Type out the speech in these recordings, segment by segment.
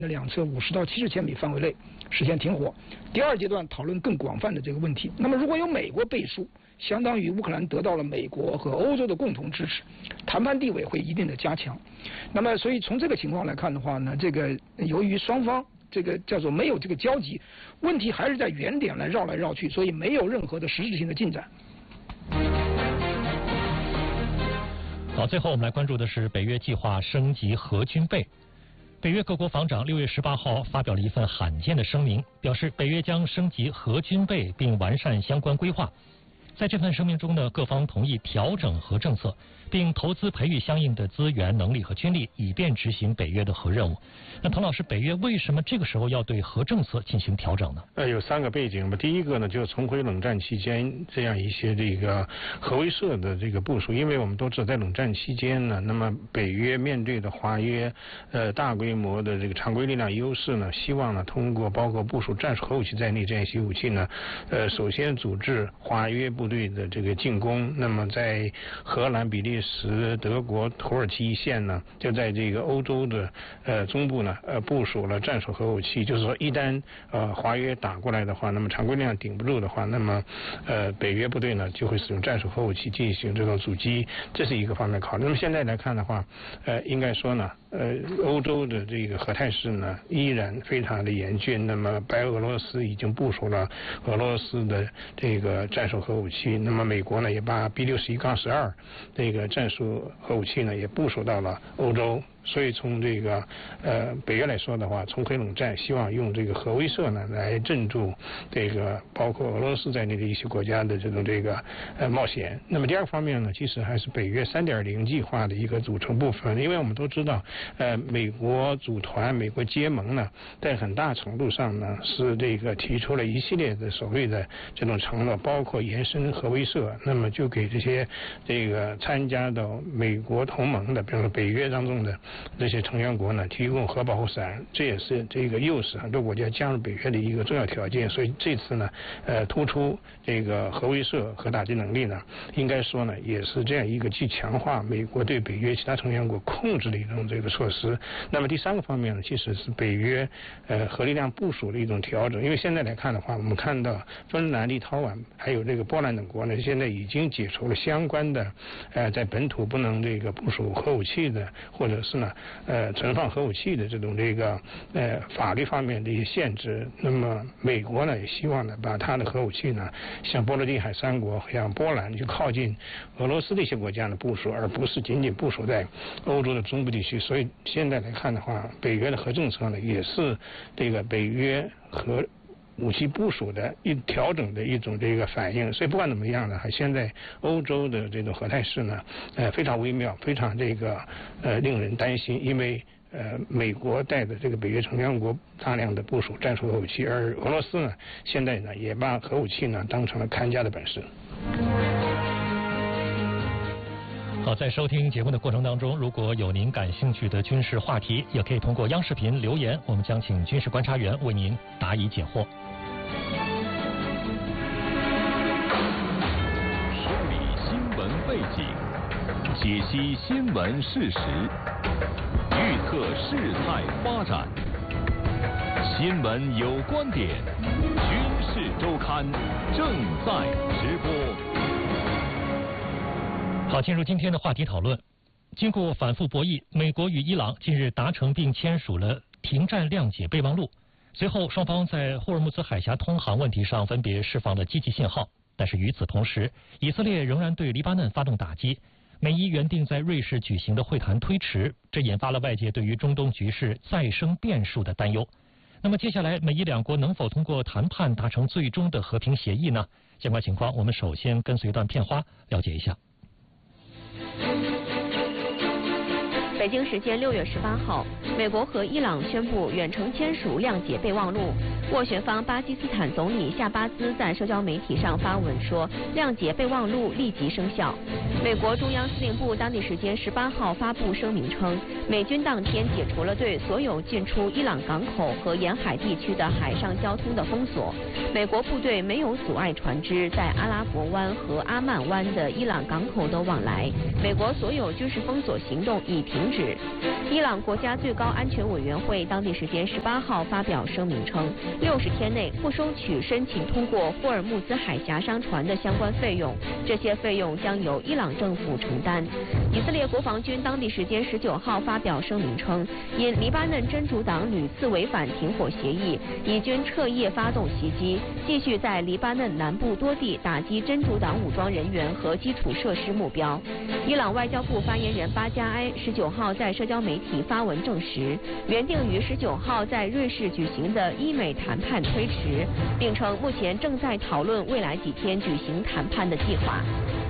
两侧50到70千米范围内实现停火。第二阶段讨论更广泛的这个问题。那么如果有美国背书，相当于乌克兰得到了美国和欧洲的共同支持，谈判地位会一定的加强。那么所以从这个情况来看的话呢，这个由于双方这个叫做没有这个交集，问题还是在原点来绕去，所以没有任何的实质性的进展。 好，最后我们来关注的是北约计划升级核军备。北约各国防长6月18号发表了一份罕见的声明，表示北约将升级核军备并完善相关规划。在这份声明中呢，各方同意调整核政策，并投资培育相应的资源、能力和军力，以便执行北约的核任务。那滕老师，北约为什么这个时候要对核政策进行调整呢？ 有3个背景吧。第一个呢，就是重回冷战期间这样一些这个核威慑的这个部署，因为我们都知道，在冷战期间呢，那么北约面对的华约大规模的这个常规力量优势呢，希望呢通过包括部署战术核武器在内这样一些武器呢，首先组织华约部队的这个进攻。那么在荷兰、比利时、德国、土耳其一线呢，就在这个欧洲的中部呢部署了战术核武器。就是说，一旦华约打过来的话，那么常规力量顶不住的话，那么北约部队呢就会使用战术核武器进行这种阻击，这是一个方面考虑。那么现在来看的话，应该说呢，欧洲的这个核态势呢依然非常的严峻。那么白俄罗斯已经部署了俄罗斯的这个战术核武器，那么美国呢也把 B61-12 这个战术核武器呢也部署到了欧洲。所以从这个北约来说的话，重回冷战，希望用这个核威慑呢来镇住这个包括俄罗斯在内的一些国家的这个冒险。那么第二个方面呢，其实还是北约3.0计划的一个组成部分。因为我们都知道，美国组团、美国结盟呢，在很大程度上呢是这个提出了一系列的所谓的这种承诺，包括延伸核威慑，那么就给这些这个参加到美国同盟的，比如说北约当中的这些成员国呢提供核保护伞，这也是这个诱使很多国家加入北约的一个重要条件。所以这次呢突出这个核威慑、核打击能力呢，应该说呢也是这样一个既强化美国对北约其他成员国控制的一种这个措施。那么第3个方面呢，其实是北约核力量部署的一种调整。因为现在来看的话，我们看到芬兰、立陶宛还有这个波兰等国呢，现在已经解除了相关的在本土不能这个部署核武器的，或者是呢存放核武器的这种这个法律方面的一些限制。那么美国呢也希望呢把它的核武器呢像波罗的海3国、像波兰就靠近俄罗斯的一些国家的部署，而不是仅仅部署在欧洲的中部地区。所以现在来看的话，北约的核政策呢也是这个北约核武器部署的调整的一种这个反应。所以不管怎么样呢，现在欧洲的这种核态势呢非常微妙，非常这个令人担心。因为美国带的这个北约成员国大量的部署战术核武器，而俄罗斯呢现在呢也把核武器呢当成了看家的本事。 好，在收听节目的过程当中，如果有您感兴趣的军事话题，也可以通过央视频留言，我们将请军事观察员为您答疑解惑。 梳理新闻背景，解析新闻事实，预测事态发展。新闻有观点，军事周刊正在直播。 好，进入今天的话题讨论。经过反复博弈，美国与伊朗近日达成并签署了停战谅解备忘录。随后，双方在霍尔木兹海峡通航问题上分别释放了积极信号。但是与此同时，以色列仍然对黎巴嫩发动打击，美伊原定在瑞士举行的会谈推迟，这引发了外界对于中东局势再生变数的担忧。那么接下来，美伊两国能否通过谈判达成最终的和平协议呢？相关情况，我们首先跟随一段片花了解一下。 北京时间6月18号，美国和伊朗宣布远程签署谅解备忘录。斡旋方巴基斯坦总理夏巴兹在社交媒体上发文说，谅解备忘录立即生效。美国中央司令部当地时间18号发布声明称，美军当天解除了对所有进出伊朗港口和沿海地区的海上交通的封锁。美国部队没有阻碍船只在阿拉伯湾和阿曼湾的伊朗港口的往来。美国所有军事封锁行动已停止。伊朗国家最高安全委员会当地时间18号发表声明称，60天内不收取申请通过霍尔木兹海峡商船的相关费用，这些费用将由伊朗政府承担。以色列国防军当地时间19号发表声明称，因黎巴嫩真主党屡次违反停火协议，以军彻夜发动袭击，继续在黎巴嫩南部多地打击真主党武装人员和基础设施目标。伊朗外交部发言人巴加埃19号在社交媒体发文证实，原定于19号在瑞士举行的伊美谈判推迟，并称目前正在讨论未来几天举行谈判的计划。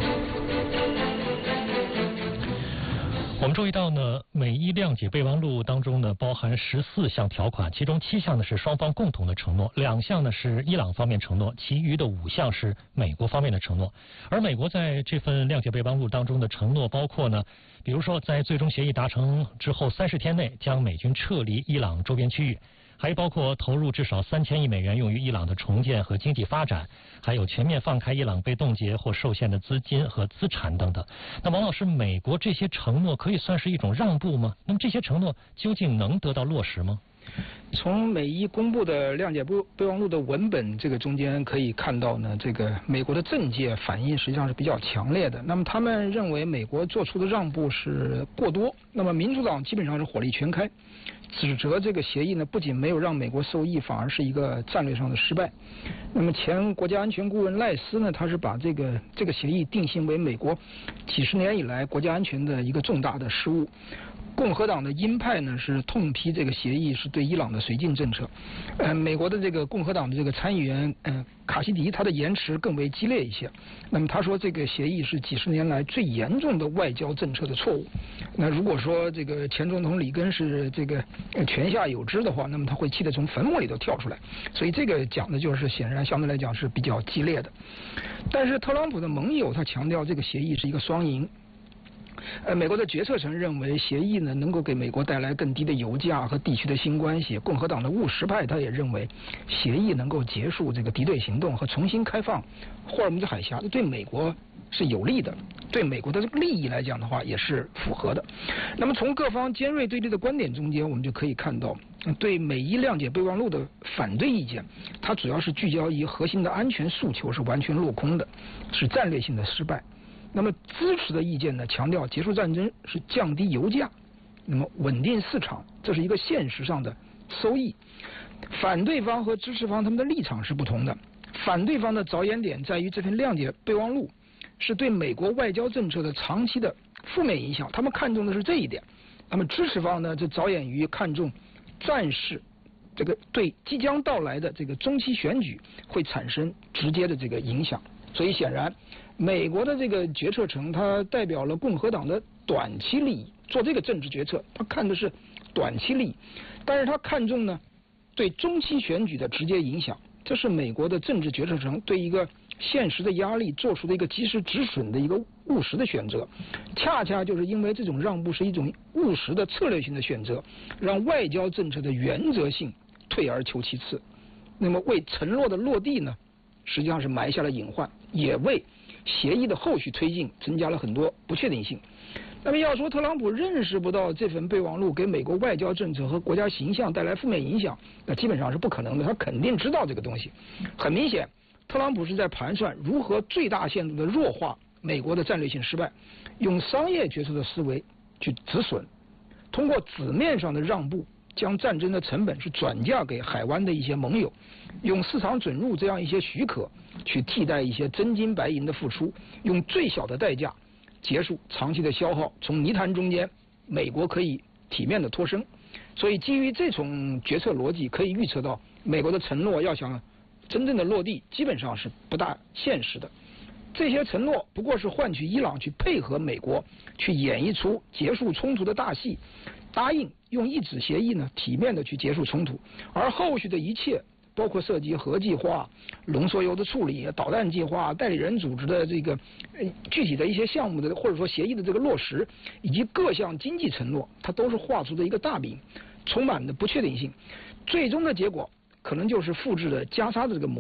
我们注意到呢，美伊谅解备忘录当中呢包含14项条款，其中7项呢是双方共同的承诺，2项呢是伊朗方面承诺，其余的5项是美国方面的承诺。而美国在这份谅解备忘录当中的承诺包括呢，比如说在最终协议达成之后30天内将美军撤离伊朗周边区域，还包括投入至少3000亿美元用于伊朗的重建和经济发展，还有全面放开伊朗被冻结或受限的资金和资产等等。那王老师，美国这些承诺可以算是一种让步吗？那么这些承诺究竟能得到落实吗？ 从美伊公布的谅解备忘录的文本这个中间可以看到呢，这个美国的政界反应实际上是比较强烈的。那么他们认为美国做出的让步是过多，那么民主党基本上是火力全开，指责这个协议呢不仅没有让美国受益，反而是一个战略上的失败。那么前国家安全顾问赖斯呢，他是把这个协议定性为美国几十年以来国家安全的一个重大的失误。共和党的鹰派呢是痛批这个协议是对伊朗的绥靖政策。美国的这个共和党的这个参议员卡西迪，他的言辞更为激烈一些。那么他说这个协议是几十年来最严重的外交政策的错误。那如果说这个前总统里根是这个泉下有知的话，那么他会气得从坟墓里头跳出来。所以这个讲的就是显然相对来讲是比较激烈的。但是特朗普的盟友他强调这个协议是一个双赢。美国的决策层认为协议呢能够给美国带来更低的油价和地区的新关系。共和党的务实派他也认为协议能够结束这个敌对行动和重新开放霍尔木兹海峡，对美国是有利的，对美国的这个利益来讲的话也是符合的。那么从各方尖锐对立的观点中间，我们就可以看到对美伊谅解备忘录的反对意见，它主要是聚焦于核心的安全诉求是完全落空的，是战略性的失败。那么支持的意见呢，强调结束战争是降低油价，那么稳定市场，这是一个现实上的收益。反对方和支持方他们的立场是不同的。反对方的着眼点在于这份谅解备忘录是对美国外交政策的长期的负面影响，他们看重的是这一点。那么支持方呢，就着眼于看重战事这个对即将到来的这个中期选举会产生直接的这个影响。所以显然美国的这个决策层它代表了共和党的短期利益，做这个政治决策他看的是短期利益，但是他看重呢对中期选举的直接影响，这是美国的政治决策层对一个现实的压力做出的一个及时止损的一个务实的选择。恰恰就是因为这种让步是一种务实的策略性的选择，让外交政策的原则性退而求其次，那么为承诺的落地呢实际上是埋下了隐患，也为协议的后续推进增加了很多不确定性。那么要说特朗普认识不到这份备忘录给美国外交政策和国家形象带来负面影响，那基本上是不可能的，他肯定知道这个东西。很明显特朗普是在盘算如何最大限度的弱化美国的战略性失败，用商业决策的思维去止损，通过纸面上的让步将战争的成本是转嫁给海湾的一些盟友，用市场准入这样一些许可去替代一些真金白银的付出，用最小的代价结束长期的消耗，从泥潭中间美国可以体面的脱身。所以基于这种决策逻辑，可以预测到美国的承诺要想真正的落地基本上是不大现实的。这些承诺不过是换取伊朗去配合美国去演绎出结束冲突的大戏，答应用一纸协议呢体面的去结束冲突，而后续的一切包括涉及核计划、浓缩铀的处理、导弹计划、代理人组织的这个具体的一些项目的或者说协议的这个落实，以及各项经济承诺，它都是画出的一个大饼，充满的不确定性。最终的结果可能就是复制了加沙的这个模式，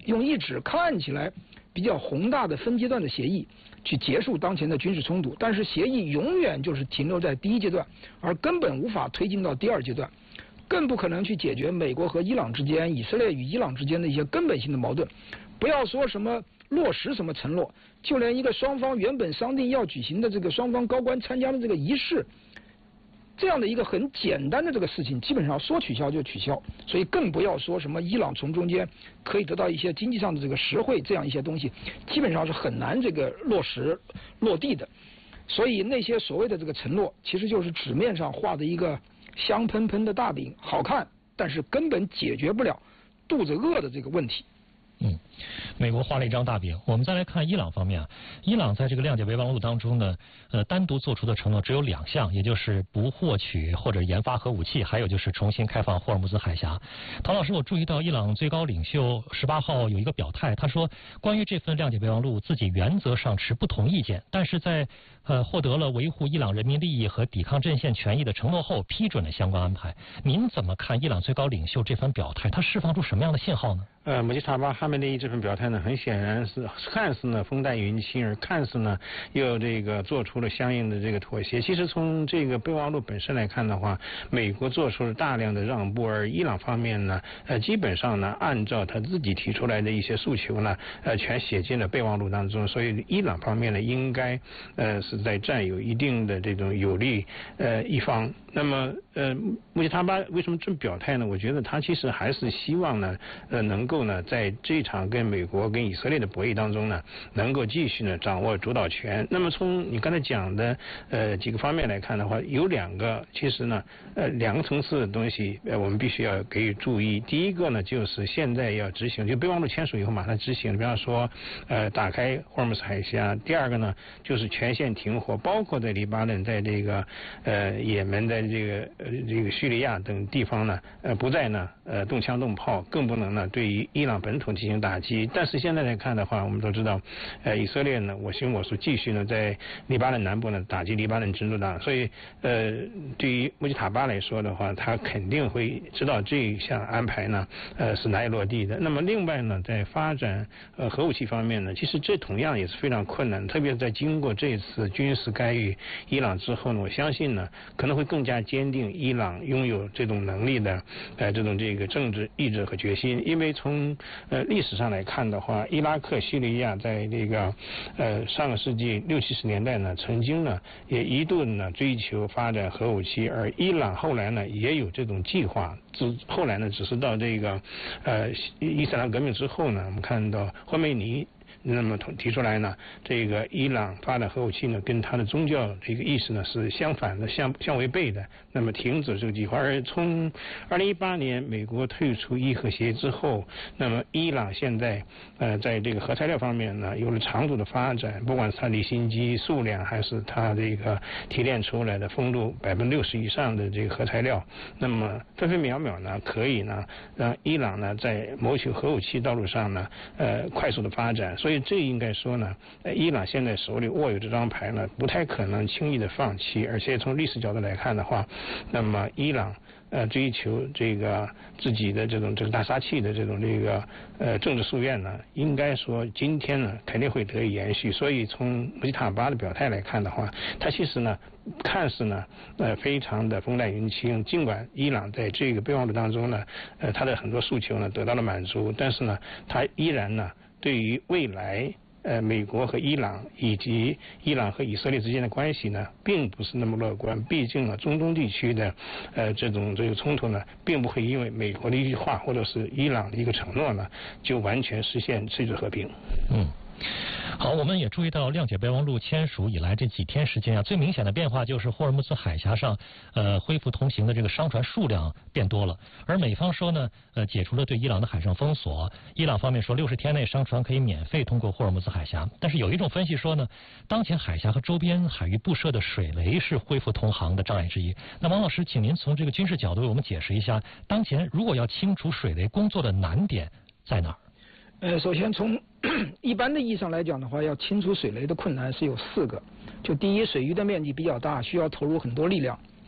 用一纸看起来比较宏大的分阶段的协议去结束当前的军事冲突，但是协议永远就是停留在第一阶段，而根本无法推进到第二阶段，更不可能去解决美国和伊朗之间、以色列与伊朗之间的一些根本性的矛盾。不要说什么落实什么承诺，就连一个双方原本商定要举行的这个双方高官参加的这个仪式，这样的一个很简单的这个事情，基本上说取消就取消，所以更不要说什么伊朗从中间可以得到一些经济上的这个实惠，这样一些东西，基本上是很难这个落实落地的。所以那些所谓的这个承诺，其实就是纸面上画的一个香喷喷的大饼，好看，但是根本解决不了肚子饿的这个问题。 美国画了一张大饼。我们再来看伊朗方面啊，伊朗在这个谅解备忘录当中呢，单独做出的承诺只有2项，也就是不获取或者研发核武器，还有就是重新开放霍尔木兹海峡。陶老师，我注意到伊朗最高领袖18号有一个表态，他说关于这份谅解备忘录，自己原则上持不同意见，但是在获得了维护伊朗人民利益和抵抗阵线权益的承诺后，批准了相关安排。您怎么看伊朗最高领袖这番表态？他释放出什么样的信号呢？ 穆吉塔巴·哈梅内伊这份表态呢，很显然是看似呢风淡云轻，而看似呢又这个做出了相应的这个妥协。其实从这个备忘录本身来看的话，美国做出了大量的让步，而伊朗方面呢，基本上呢按照他自己提出来的一些诉求呢，全写进了备忘录当中。所以伊朗方面呢，应该是在占有一定的这种有利一方。那么穆吉塔巴为什么这么表态呢？我觉得他其实还是希望呢能够呢在这场跟美国跟以色列的博弈当中呢，能够继续呢掌握主导权。那么从你刚才讲的几个方面来看的话，有2个其实呢2个层次的东西我们必须要给予注意。第一个呢就是现在要执行，就备忘录签署以后马上执行，比方说打开霍尔木兹海峡。第二个呢就是全线停火，包括在黎巴嫩、在这个也门、在这个叙利亚等地方呢不再呢动枪动炮，更不能呢对于伊朗本土进行打击。但是现在来看的话，我们都知道以色列呢我行我素，继续呢在黎巴嫩南部呢打击黎巴嫩真主党。所以对于穆吉塔巴来说的话，他肯定会知道这一项安排呢是难以落地的。那么另外呢，在发展核武器方面呢，其实这同样也是非常困难，特别是在经过这次军事干预伊朗之后呢，我相信呢可能会更加坚定伊朗拥有这种能力的这种这个政治意志和决心。因为从历史上来看的话，伊拉克、叙利亚在这个上个世纪60、70年代呢，曾经呢也一度呢追求发展核武器，而伊朗后来呢也有这种计划。后来呢，只是到这个伊斯兰革命之后呢，我们看到霍梅尼那么提出来呢，这个伊朗发展核武器呢，跟他的宗教这个意识呢是相反的、相违背的。那么停止这个计划。而从2018年美国退出伊核协议之后，那么伊朗现在在这个核材料方面呢有了长足的发展，不管是它离心机数量，还是它这个提炼出来的丰度60%以上的这个核材料，那么分分秒秒呢可以呢让伊朗呢在谋求核武器道路上呢快速的发展。所以这应该说呢，伊朗现在手里握有这张牌呢，不太可能轻易的放弃。而且从历史角度来看的话，那么伊朗追求这个自己的这个大杀器的这种这个政治夙愿呢，应该说今天呢肯定会得以延续。所以从穆吉塔巴的表态来看的话，他其实呢看似呢非常的风淡云轻，尽管伊朗在这个备忘录当中呢他的很多诉求呢得到了满足，但是呢他依然呢对于未来美国和伊朗以及伊朗和以色列之间的关系呢，并不是那么乐观。毕竟呢，中东地区的这个冲突呢，并不会因为美国的一句话或者是伊朗的一个承诺呢，就完全实现世界和平。 好，我们也注意到谅解备忘录签署以来这几天时间啊，最明显的变化就是霍尔木兹海峡上恢复通行的这个商船数量变多了。而美方说呢解除了对伊朗的海上封锁，伊朗方面说60天内商船可以免费通过霍尔木兹海峡。但是有一种分析说呢，当前海峡和周边海域布设的水雷是恢复通航的障碍之一。那王老师，请您从这个军事角度为我们解释一下，当前如果要清除水雷工作的难点在哪儿？ 首先从一般的意义上来讲的话，要清除水雷的困难是有4个。就第一，水域的面积比较大，需要投入很多力量，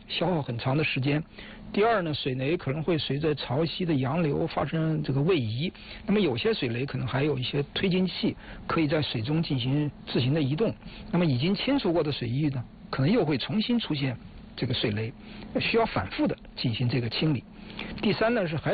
消耗很长的时间。第二呢，水雷可能会随着潮汐的洋流发生这个位移，那么有些水雷可能还有一些推进器，可以在水中进行自行的移动。那么已经清除过的水域呢，可能又会重新出现这个水雷，需要反复的进行这个清理。第三呢是还